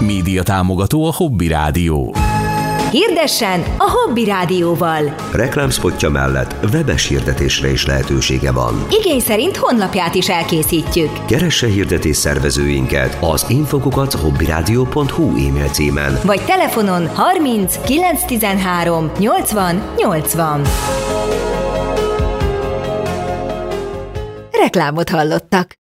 Média támogató a Hobby Rádió. Hirdessen a Hobby Rádióval! Reklámspotja mellett webes hirdetésre is lehetősége van. Igény szerint honlapját is elkészítjük. Keresse hirdetés szervezőinket az info@hobbyradio.hu e-mail címen. Vagy telefonon 30 913 80 80. Reklámot hallottak.